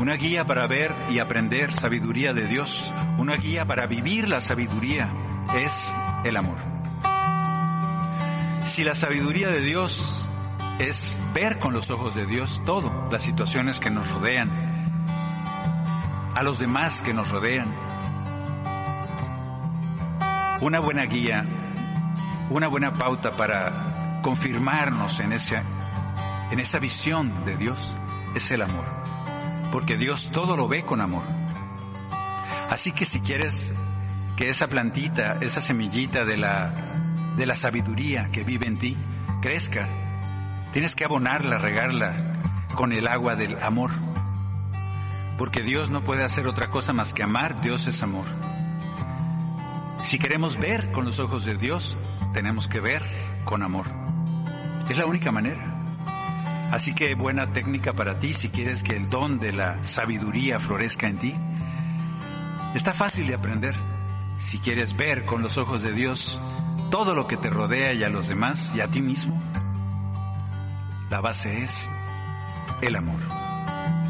Una guía para ver y aprender sabiduría de Dios. Una guía para vivir la sabiduría es el amor. Si la sabiduría de Dios es ver con los ojos de Dios todo, las situaciones que nos rodean, a los demás que nos rodean, una buena guía, una buena pauta para confirmarnos en esa visión de Dios es el amor, porque Dios todo lo ve con amor. Así que si quieres que esa plantita, esa semillita de la sabiduría que vive en ti crezca, tienes que abonarla, regarla con el agua del amor, porque Dios no puede hacer otra cosa más que amar. Dios es amor. Si queremos ver con los ojos de Dios, tenemos que ver con amor. Es la única manera. Así que buena técnica para ti si quieres que el don de la sabiduría florezca en ti. Está fácil de aprender. Si quieres ver con los ojos de Dios todo lo que te rodea y a los demás y a ti mismo, la base es el amor.